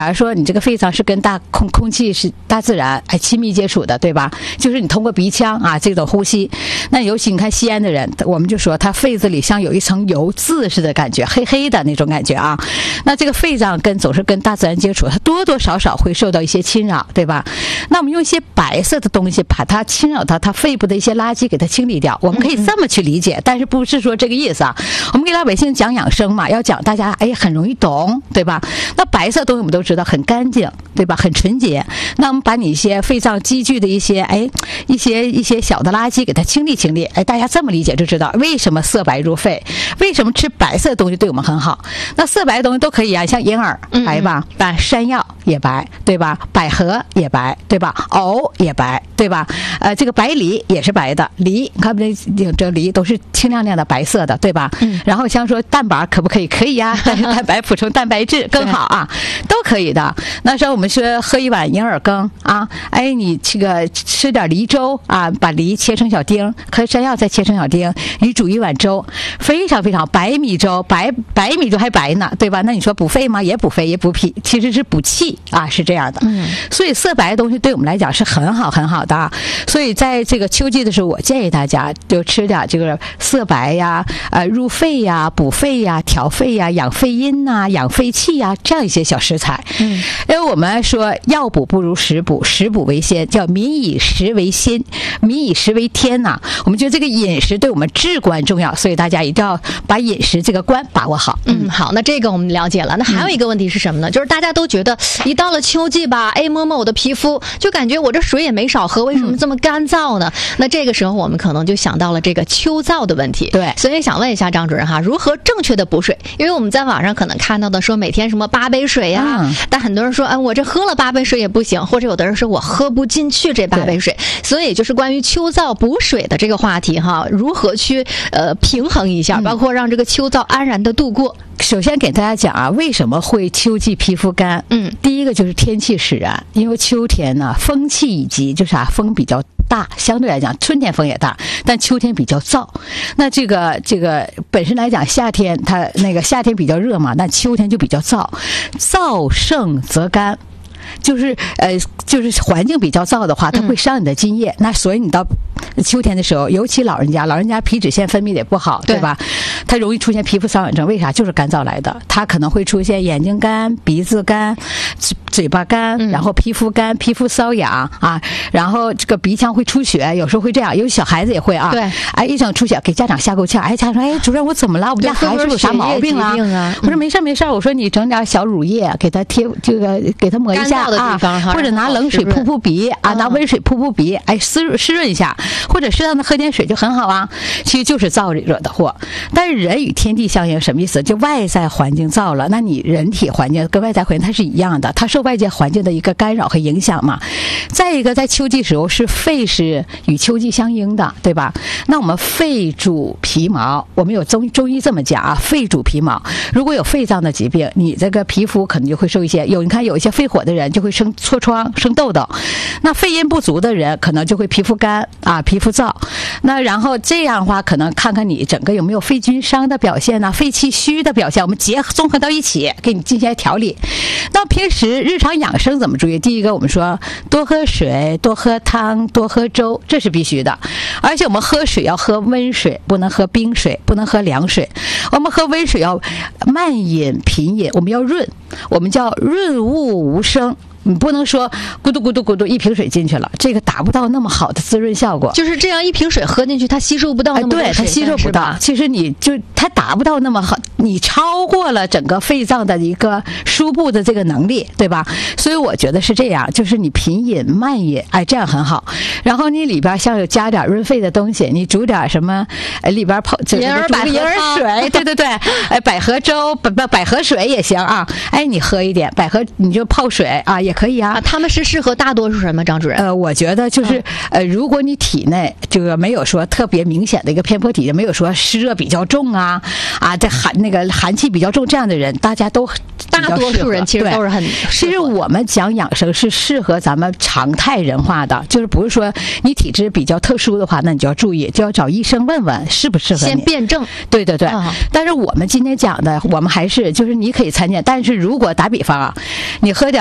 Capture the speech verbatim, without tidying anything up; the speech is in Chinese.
假如说你这个肺脏是跟大空空气是大自然哎亲密接触的，对吧？就是你通过鼻腔啊这种呼吸，那尤其你看吸烟的人，我们就说他肺子里像有一层油渍似的感觉，黑黑的那种感觉啊。那这个肺脏跟总是跟大自然接触，它多多少少会受到一些侵扰，对吧？那我们用一些白色的东西把它侵扰到它肺部的一些垃圾给它清理掉，我们可以这么去理解，但是不是说这个意思啊？我们给老百姓讲养生嘛，要讲大家哎很容易懂，对吧？那白色东西我们都知道很干净，对吧？很纯洁。那我们把你一些肺脏积聚的一些哎一些一些小的垃圾给它清理清理，哎，大家这么理解就知道为什么色白入肺，为什么吃白色的东西对我们很好。那色白的东西都可以啊，像银耳白吧，把山药也白，对吧？百合也白，对吧？藕也白，对吧？呃，这个白梨也是白的，梨你看不这这梨都是清亮亮的白色的，对吧？嗯。然后像说蛋白可不可以？可以呀、啊，但是蛋白补充蛋白质更好啊，都可以的。那时候我们说喝一碗银耳羹啊，哎，你这个吃点梨粥啊，把梨切成小丁，和山药再切成小丁，你煮一碗粥，非常非常白米粥，白白米粥还白呢，对吧？那你说补肺吗？也补肺，也补脾，其实是补气啊，是这样的。嗯。所以色白的东西对我们来讲是很好很好的啊。所以在这个秋季的时候，我建议大家就吃点这个色白呀，呃，入肺呀，补肺呀，调肺呀，养肺阴呐、啊，养肺气呀，这样一些小食材。嗯。因为我们说药补不如食补，食补为先，叫民以食为先，民以食为天呐、啊。我们觉得这个饮食对我们至关重要，所以大家一定要把饮食这个关把握好。 嗯，好，那这个我们了解了。那还有一个问题是什么呢？嗯、就是大家都觉得一到了秋季吧，哎，摸摸我的皮肤，就感觉我这水也没少喝，为什么这么干燥呢？嗯、那这个时候我们可能就想到了这个秋燥的问题。 对， 所以想问一下张主任哈，如何正确的补水？因为我们在网上可能看到的说每天什么八杯水呀、啊，嗯、但很多人说，哎，我这喝了八杯水也不行，或者有的人说我喝不进去这八杯水。所以就是关于秋燥补水的这个话题哈，如何去呃平衡一下，包括让这个秋燥安然的度过。 首先给大家讲啊，为什么会秋季皮肤干？嗯，第一个就是天气使然，因为秋天呢风气以及就是啊风比较大，相对来讲春天风也大，但秋天比较燥。那这个这个本身来讲，夏天它那个夏天比较热嘛，那秋天就比较燥，燥盛则干。就是呃，就是环境比较燥的话，它会伤你的津液。嗯、那所以你到秋天的时候，尤其老人家，老人家皮脂腺分泌的也不好，对吧？它容易出现皮肤瘙痒症，为啥？就是干燥来的。它可能会出现眼睛干、鼻子干、嘴巴干，然后皮肤干、皮肤瘙痒啊，然后这个鼻腔会出血，有时候会这样，有小孩子也会啊。对，哎，一整出血，给家长吓够呛。哎，家长说，哎，主任，我怎么了？我们家孩子有啥毛病啊？啊我说没事没事，我说你整点小乳液，给他贴这个，给他抹一下。啊，或者拿冷水扑扑鼻啊，拿温水扑扑鼻，哎，湿湿润一下，或者适当的喝点水就很好啊。其实就是燥惹的祸。但是人与天地相应什么意思？就外在环境燥了，那你人体环境跟外在环境它是一样的，它受外界环境的一个干扰和影响嘛。再一个，在秋季时候是肺是与秋季相应的，对吧？那我们肺主皮毛，我们有中中医这么讲啊，肺主皮毛。如果有肺脏的疾病，你这个皮肤可能就会受一些有，你看有一些肺火的人就会生痤疮、生痘痘。那肺阴不足的人可能就会皮肤干啊、皮肤燥。那然后这样的话，可能看看你整个有没有肺菌伤的表现呢、肺气虚的表现，我们结合综合到一起，给你进行调理。那平时日常养生怎么注意？第一个，我们说多喝水、多喝汤、多喝粥，这是必须的。而且我们喝水要喝温水，不能喝冰水，不能喝凉水。我们喝温水要慢饮品饮，我们要润，我们叫润物无声。你不能说咕嘟咕嘟咕嘟一瓶水进去了，这个达不到那么好的滋润效果。 就是这样一瓶水喝进去，它吸收不到那么多水、 哎、对，它吸收不到。其实你就它达不到那么好，你超过了整个肺脏的一个输布的这个能力，对吧？所以我觉得是这样，就是你品饮慢饮，哎，这样很好。然后你里边像有加点润肺的东西，你煮点什么，哎，里边泡这个银耳百合银耳水，对对对，哎，百合粥、百百百合水也行啊。哎，你喝一点百合，你就泡水啊。也可以啊， 啊他们是适合大多数人吗？张主任？ 呃，我觉得就是、嗯、呃，如果你体内这个没有说特别明显的一个偏颇体质，没有说湿热比较重啊啊，这寒那个寒气比较重这样的人，大家都大多数人其实都是很。 其实我们讲养生是适合咱们常态人化的，就是不是说你体质比较特殊的话，那你就要注意，就要找医生问问适不适合你。 先辩证。 对对对。哦、但是我们今天讲的，我们还是就是你可以参见，但是如果打比方啊，你喝点